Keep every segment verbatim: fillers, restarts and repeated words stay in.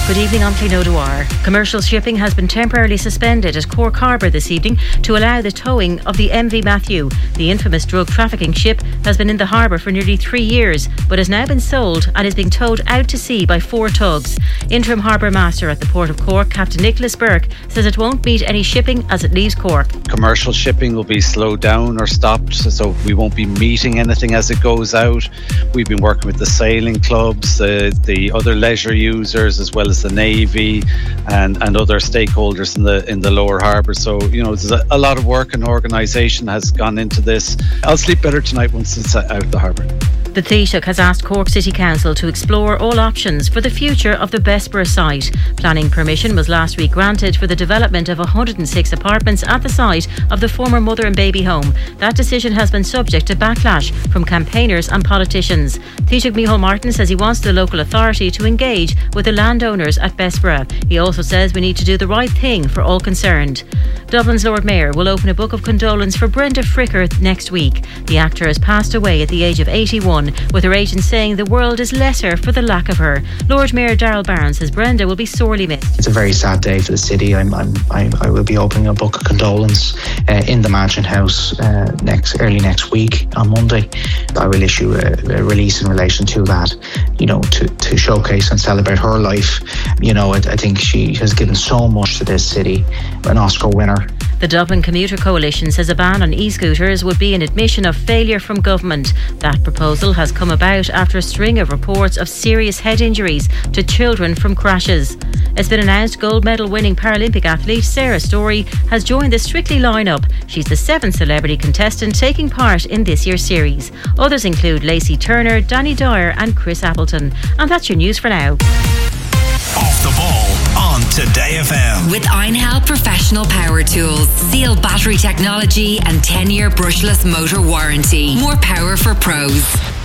Good evening, I'm Clín O'Dwyer. Commercial shipping has been temporarily suspended at Cork Harbour this evening to allow the towing of the M V Matthew. The infamous drug trafficking ship has been in the harbour for nearly three years but has now been sold and is being towed out to sea by four tugs. Interim Harbour Master at the Port of Cork, Captain Nicholas Burke, says it won't meet any shipping as it leaves Cork. Commercial shipping will be slowed down or stopped, so we won't be meeting anything as it goes out. We've been working with the sailing clubs, uh, the other leisure users, as well as the Navy and, and other stakeholders in the in the lower harbour. So, you know, there's a, a lot of work and organisation has gone into this. I'll sleep better tonight once it's out of the harbour. The Taoiseach has asked Cork City Council to explore all options for the future of the Bessborough site. Planning permission was last week granted for the development of one hundred six apartments at the site of the former mother and baby home. That decision has been subject to backlash from campaigners and politicians. Taoiseach Micheál Martin says he wants the local authority to engage with the landowners at Bessborough. He also says we need to do the right thing for all concerned. Dublin's Lord Mayor will open a book of condolence for Brenda Fricker next week. The actor has passed away at the age of eighty-one, with her agent saying the world is lesser for the lack of her. Lord Mayor Darrell Barron says Brenda will be sorely missed. It's a very sad day for the city. I'm, I'm, I'm, I will be opening a book of condolence uh, in the Mansion House uh, next early next week on Monday. I will issue a, a release in relation to that, you know, to, to showcase and celebrate her life. You know, I, I think she has given so much to this city, an Oscar winner. The Dublin Commuter Coalition says a ban on e-scooters would be an admission of failure from government. That proposal has come about after a string of reports of serious head injuries to children from crashes. It's been announced gold medal winning Paralympic athlete Sarah Storey has joined the Strictly lineup. She's the seventh celebrity contestant taking part in this year's series. Others include Lacey Turner, Danny Dyer and Chris Appleton. And that's your news for now. Off the ball on Today F M. With Einhell Professional Power Tools. Seal battery technology and ten-year brushless motor warranty. More power for pros.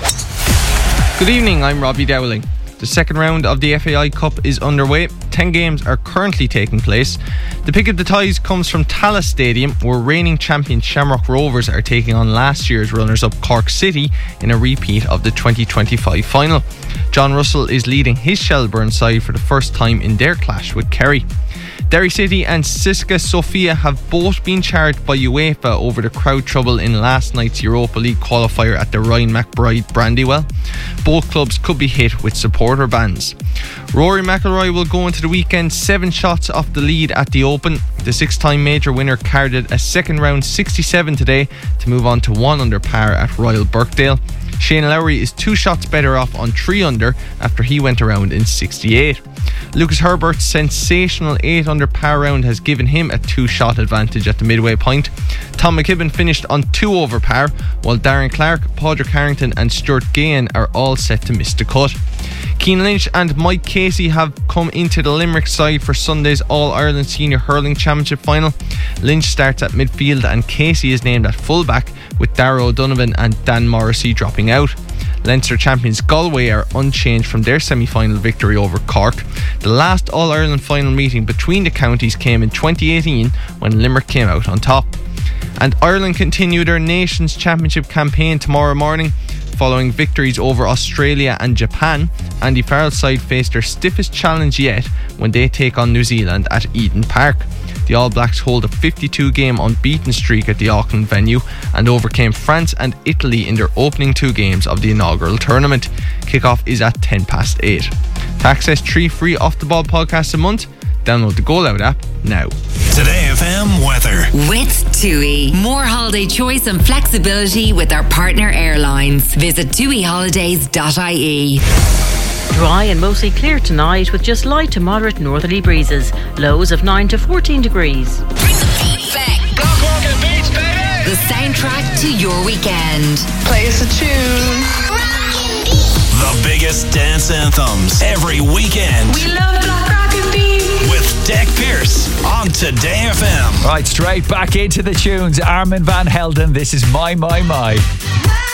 Good evening, I'm Robbie Dowling. The second round of the F A I Cup is underway. Ten games are currently taking place. The pick of the ties comes from Tallaght Stadium, where reigning champion Shamrock Rovers are taking on last year's runners-up Cork City in a repeat of the twenty twenty-five final. John Russell is leading his Shelbourne side for the first time in their clash with Kerry. Derry City and Siska Sofia have both been charged by UEFA over the crowd trouble in last night's Europa League qualifier at the Ryan McBride Brandywell. Both clubs could be hit with supporter bans. Rory McIlroy will go into the weekend seven shots off the lead at the Open. The six-time major winner carded a second round sixty-seven today to move on to one under par at Royal Birkdale. Shane Lowry is two shots better off on three under after he went around in sixty-eight. Lucas Herbert's sensational eight under par round has given him a two-shot advantage at the midway point. Tom McKibben finished on two over par, while Darren Clark, Padraig Harrington and Stuart Gahan are all set to miss the cut. Cian Lynch and Mike Casey have come into the Limerick side for Sunday's All-Ireland Senior Hurling Championship final. Lynch starts at midfield and Casey is named at fullback, with Darragh O'Donovan and Dan Morrissey dropping out. Leinster champions Galway are unchanged from their semi-final victory over Cork. The last All-Ireland final meeting between the counties came in twenty eighteen when Limerick came out on top. And Ireland continue their Nations Championship campaign tomorrow morning. Following victories over Australia and Japan, Andy Farrell's side face their stiffest challenge yet when they take on New Zealand at Eden Park. The All Blacks hold a fifty-two game unbeaten streak at the Auckland venue and overcame France and Italy in their opening two games of the inaugural tournament. Kickoff is at ten past eight. To access three free Off the Ball podcasts a month, download the Go Loud app now. Today F M weather. With TUI. More holiday choice and flexibility with our partner airlines. Visit T U I holidays dot I E. Dry and mostly clear tonight with just light to moderate northerly breezes. Lows of nine to fourteen degrees. Bring the beat back. Block walking beats, baby. The soundtrack to your weekend. Play us a tune. The biggest dance anthems every weekend. We love Black Rock and Beat. With Deck Pearce on Today F M. Right, straight back into the tunes. Armin van Helden, this is My, My, My.